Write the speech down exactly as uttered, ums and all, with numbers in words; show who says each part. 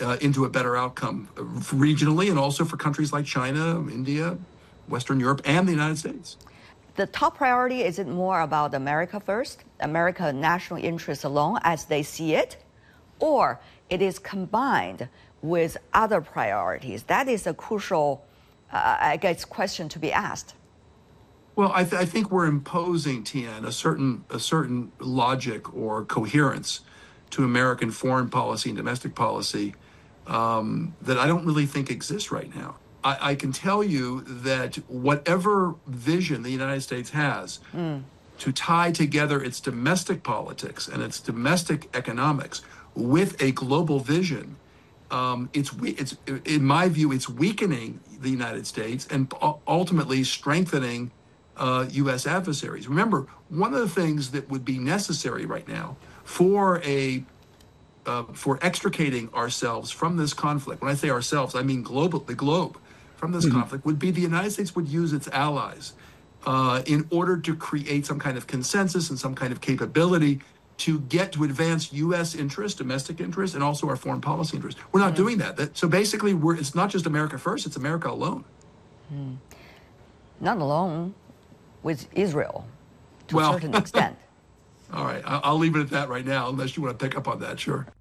Speaker 1: uh, into a better outcome uh, regionally and also for countries like China, India, Western Europe, and the United States.
Speaker 2: The top priority, is it more about America first, America national interests alone as they see it, or it is combined with other priorities? That is a crucial, uh, I guess, question to be asked.
Speaker 1: Well, I, th- I think we're imposing, Tian, a certain a certain logic or coherence to American foreign policy and domestic policy um, that I don't really think exists right now. I, I can tell you that whatever vision the United States has mm. to tie together its domestic politics and its domestic economics with a global vision, um, it's it's in my view, it's weakening the United States and ultimately strengthening Uh, U S adversaries. Remember, one of the things that would be necessary right now for a uh, for extricating ourselves from this conflict, when I say ourselves, I mean global, the globe, from this mm-hmm. conflict, would be the United States would use its allies uh, in order to create some kind of consensus and some kind of capability to get to advance U S interests, domestic interests, and also our foreign policy interests. We're not mm-hmm. doing that. that. So basically, we're it's not just America first; it's America alone.
Speaker 2: Mm. Not alone. With Israel, to
Speaker 1: well,
Speaker 2: a certain extent.
Speaker 1: All right, I'll leave it at that right now, unless you want to pick up on that, sure.